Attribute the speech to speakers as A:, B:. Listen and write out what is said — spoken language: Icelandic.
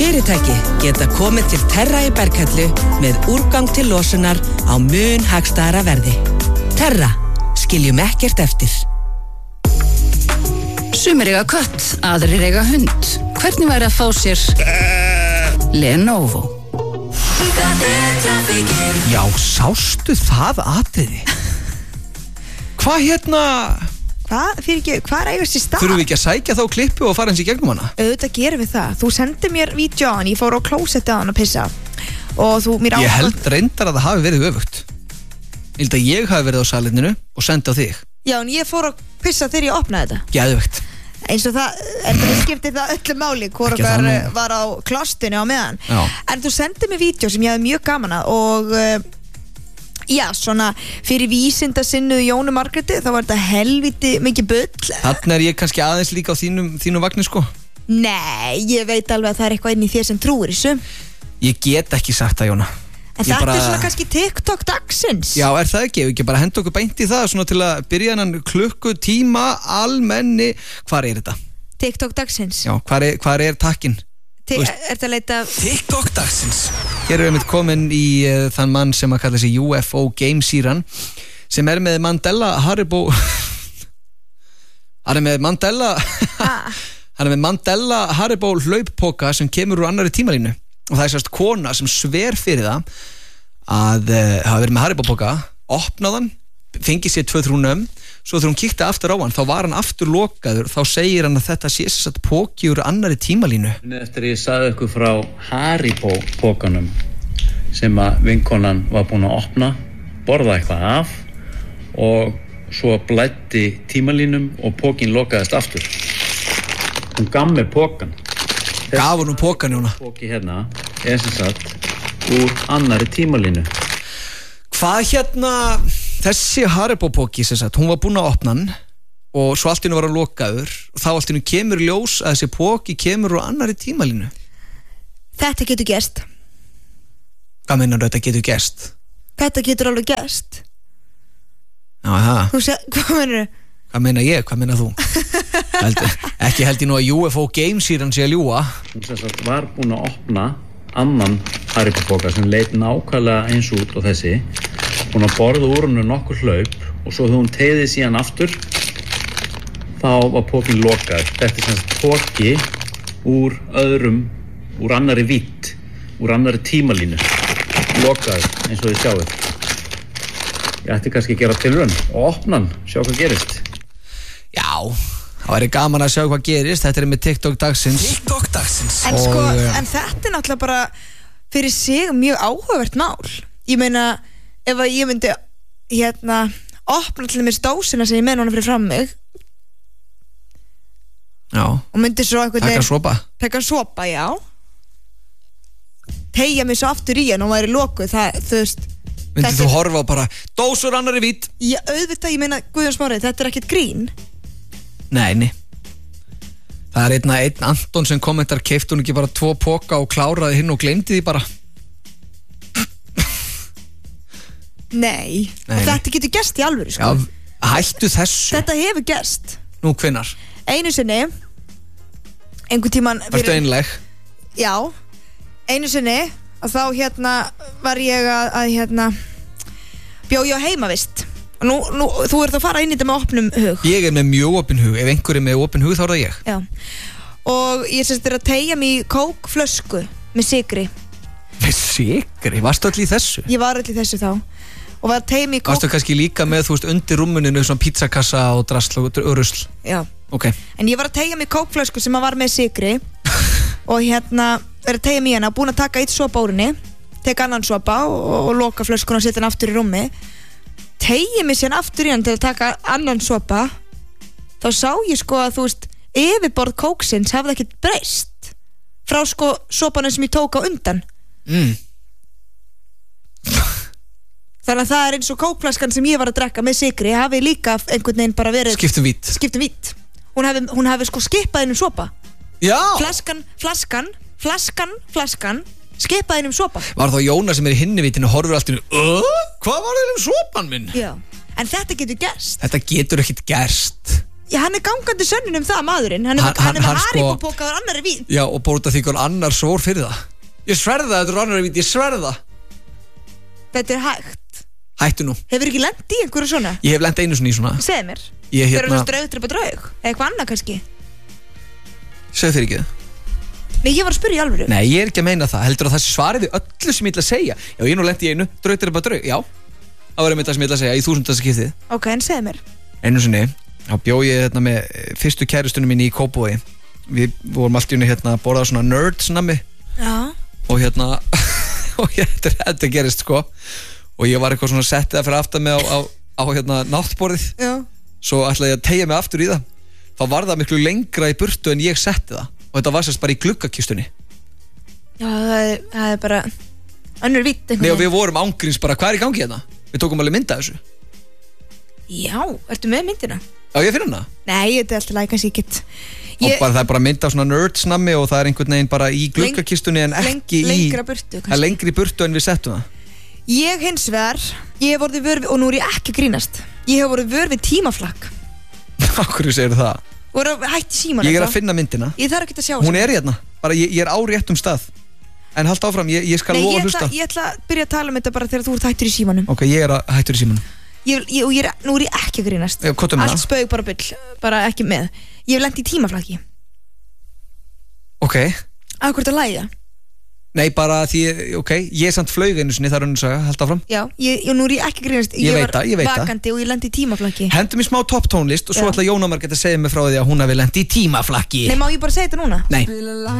A: Fyrirtæki geta komið til Terra í Berghellu með úrgang til losunar á mun hagstæðara verði. Terra, skiljum ekkert eftir.
B: Sumir eiga kött, aðrir eiga hund. Hvernig væri að fá sér Lenovo?
C: Já, sástu það atriði? Hvað hérna?
D: Hvað er eigast í stað?
C: Þurfum við ekki að sækja þá klippu og fara eins í gegnum hana?
D: Auðvitað gerum við það. Þú sendir mér vídeo á hann, ég fór á klósetti á hann að pissa. Og þú mér
C: Ég held reyndar að það hafi verið öfugt. Ég held að ég hafi verið á salerninu og sendi á þig.
D: Já, en ég fór að pissa þegar ég opnaði þetta.
C: Geðvegt.
D: Eins og það, en það skipti það öllu máli hvor
C: Ekki
D: okkar
C: það nú.
D: var á klostinu á meðan.
C: Já.
D: En þú sendir mér vídeo sem ég hafði mjög gaman að og já, svona fyrir vísindasinnuðu Jónu Margréti þá var þetta helviti mikið bull.
C: Þarna ég kannski aðeins líka á þínu vagni sko.
D: Nei, ég veit alveg að það er eitthvað inn í þér sem trúir þessu.
C: Ég get ekki sagt það, Jóna.
D: En þetta er svona kannski TikTok dagsins.
C: Já, er það ekki? Ef ekki bara henda okkur beint í það svona til að byrja hennan klukkutíma almenni. Hvar er þetta?
D: TikTok dagsins.
C: Já, hvar er takkinn?
D: Er þetta að leita
C: TikTok dagsins. Hér erum við komin í þann mann sem að kalla sig UFO Game Síran sem er með Mandela Haribo Hann er með Mandela Haribo hlauppoka sem kemur úr annarri tímalínu og það er sérst kona sem sver fyrir það að hafa verið með Haribo poka, opnaðan, fengið sér 2-3 nömm, svo þegar hún kíkti aftur á hann þá var hann aftur lokaður, þá segir hann að þetta sé sérst poki úr annarri tímalínu.
E: Eftir ég sagði ykkur frá Haribo pokanum sem að vinkonan var búin að opna, borða eitthvað af og svo blæddi tímalínum og pokin lokaðist aftur. Hún gaf mér pokan.
C: Gaf hún pokan, Jóna?
E: Poki hérna er sem sagt úr annarri tímalínu.
C: Hvað hérna, þessi Haribo-poki sem sagt, hún var búin að opna hann og svo allt í hennu var að lokaður og þá allt í hennu kemur ljós að þessi poki kemur úr annarri tímalínu.
D: Þetta getur gerst.
C: Hvað meinar þetta getur gerst?
D: Þetta getur alveg gerst.
C: Já, það.
D: Hvað meinar þau?
C: Hvað meina ég? Hvað meina þú? Ekki held ég nú að UFO Game Síran sé að ljúga.
E: Hún sem sagt var búin að opna annan Haribo-poka sem leit nákvæmlega eins út og þessi, búin að borða úr hennu nokkur hlaup og svo þegar hún teygði síðan aftur þá var pokin lokaður. Þetta er sem sagt poki úr annarri vídd, úr annarri tímalínu, lokaður eins og þið sjáum. Ég ætti kannski að gera tilraun og opna hann, sjá hvað gerist.
C: Já, það væri gaman að sjá hvað gerist. Þetta er með TikTok dagsins. TikTok dagsins.
D: En sko, en þetta er náttúrulega bara fyrir sig mjög áhugavert mál. Ég meina, ef að ég myndi opna til mér dósina sem ég með núna fyrir fram mig.
C: Já.
D: Og myndi svo eitthvað taka sopa, já. Teygja mig svo aftur í hann og væri lokuð, það, þú veist.
C: Myndi þú horfa á bara dósur annarri vídd?
D: Já, auðvitað, ég meina, Guðjón Smári, þetta er ekkert grín.
C: Nei. Það er einn Anton sem kommentar keypti hún ekki bara 2 poka og kláraði hinn og gleymdi því bara.
D: Nei. Og þetta getur gerst í alvöru, sko.
C: Já, hættu þessu.
D: Þetta hefur gerst.
C: Nú, hvenær?
D: Einu sinni einhvern tímann
C: Varstu einleg?
D: Já, einu sinni og þá var ég að bjó ég á heimavist og nú þú ert að fara inn í þetta með opnum hug.
C: Ég er með mjög opin hug, ef einhver er með opin hug þá er það ég.
D: Já, og ég sérst að teygja mig í kókflösku með sykri.
C: Með sykri? Varstu allir í þessu?
D: Ég var allir í þessu þá og var að teygja mig í
C: Varstu kannski líka með, þú veist, undir rúmuninu svona pizzakassa og drasl og rusl?
D: Já.
C: Ok.
D: En ég var að teygja mig í kókflösku sem var með sykri og er að teygja mig hana, búin að taka 1 sopa úr henni, teka annan sopa og loka flöskuna og setja hann aftur í rúmi, teygja mig síðan aftur í hann til að taka annan sopa, þá sá ég sko að þú veist, yfirborð kóksins hafði ekkert breyst frá sko sopanum sem ég tók á undan. Þannig að það er eins og kókflaskan sem ég var að drekka með sykri hafi líka einhvern veginn bara verið
C: skiptum vítt.
D: Hún hafi sko skipað inn sopa.
C: Já.
D: Flaskan skipaði inn sopa.
C: Var þá Jóna sem er í hinni vitinu og horfur allt í hvað var það sopan minn?
D: Já, en þetta getur gerst.
C: Þetta getur ekkert gerst.
D: hann er gangandi sönnun það maðurinn. Hann er með Haribo-póka og annari vín.
C: Já, og bóta því hvernig annar svor fyrir það. Ég sverða þetta annari vín, ég sverða.
D: Þetta er hægt.
C: Hættu nú.
D: Hefur ekki lent í einhverju svona?
C: Ég hef lent einu svona í svona.
D: Segðu mér.
C: Þegar
D: þú draug, eða eitthvað annað kannski.
C: Segðu fyrir ekki.
D: Nei, ég var að spyrja í alvöru.
C: Nei, ég er ekki að meina það. Heldur að það svariði öllu sem ég ætla að segja. Já, ég nú lent í einu, draug. Já, það var einmitt það sem ég ætla að segja í 1000. skiptið.
D: Ok, en segðu mér.
C: Einu sinni, þá bjó ég hérna með fyrstu kærustunum minni í Kópavogi. Við vorum allt í unni hérna að borða svona nerds nammi.
D: Já.
C: Og hérna, þetta gerist sko. Og ég var eitthvað svona settið að fyrir aftan mig á hérna náttborðið.
D: Já.
C: Svo ætlaði ég að teygja mig aftur í það. Þá var það miklu lengra í burtu en ég setti það. Og þetta var sérst bara í gluggakistunni.
D: Já, það er bara önnur vítt.
C: Nei, og við vorum ángríns bara, hvað er í gangi hérna? Við tókum alveg mynd af þessu.
D: Já, ertu með myndina?
C: Já, ég finn hana.
D: Nei, þetta er alltaf læg, kannski ekkert.
C: Og bara, það er bara mynd af svona nerdsnammi og það er einhvern veginn bara í gluggakistunni en ekki
D: lengra burtu,
C: kannski. Lengri burtu en við settum það.
D: Ég hins vegar, ég hef orðið vör við, og nú er ég ekki að grínast, ég hef orðið vör við tímaflakk.
C: Akkur segir það?
D: Voru hætt í síman.
C: Ég er að finna myndina.
D: Ég þarf ekki að sjá.
C: Hún er hérna, bara ég er á réttum stað. En halda áfram, ég skal lofa að hlusta.
D: Ég ætla að byrja að tala um þetta bara þegar þú ert hættur í símanum.
C: Ok, ég er hættur í símanum.
D: Nú er ég ekki að grínast. Allt spaug bara bull, bara ekki með. Ég hef lent í tímaflakki.
C: Ok.
D: Af hverju þetta lægja?
C: Nei, bara því, ok, ég samt flaug einu sinni þar að halda áfram.
D: Já, nú er ég ekki að grínast.
C: Ég veit það.
D: Var vakandi og ég lendi í tímaflakki.
C: Hendum í smá topptónlist og svo ætla Jóna Margrét að segja mig frá því að hún hafi lent í tímaflakki.
D: Nei, má ég bara segja þetta núna?
C: Nei.